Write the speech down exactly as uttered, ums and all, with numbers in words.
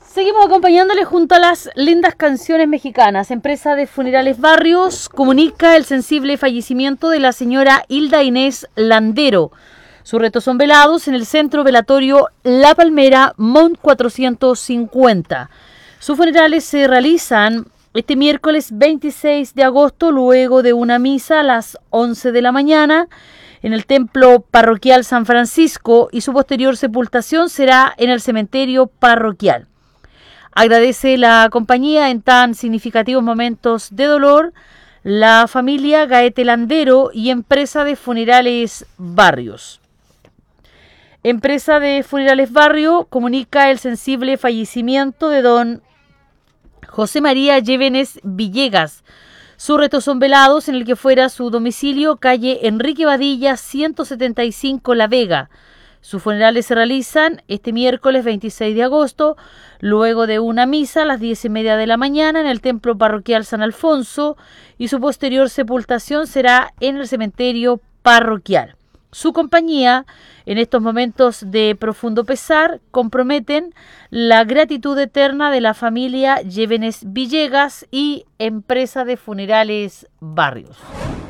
Seguimos acompañándoles junto a las lindas canciones mexicanas. Empresa de Funerales Barrios comunica el sensible fallecimiento de la señora Hilda Inés Landero. Sus restos son velados en el centro velatorio La Palmera, Mount cuatrocientos cincuenta. Sus funerales se realizan este miércoles veintiséis de agosto, luego de una misa a las once de la mañana en el templo parroquial San Francisco, y su posterior sepultación será en el cementerio parroquial. Agradece la compañía en tan significativos momentos de dolor la familia Gaete Landero y Empresa de Funerales Barrios. Empresa de Funerales Barrio comunica el sensible fallecimiento de don José María Llévenes Villegas. Sus restos son velados en el que fuera su domicilio, calle Enrique Badilla, ciento setenta y cinco La Vega. Sus funerales se realizan este miércoles veintiséis de agosto, luego de una misa a las diez y media de la mañana en el templo parroquial San Alfonso, y su posterior sepultación será en el cementerio parroquial. Su compañía, en estos momentos de profundo pesar, comprometen la gratitud eterna de la familia Llévenes Villegas y Empresa de Funerales Barrios.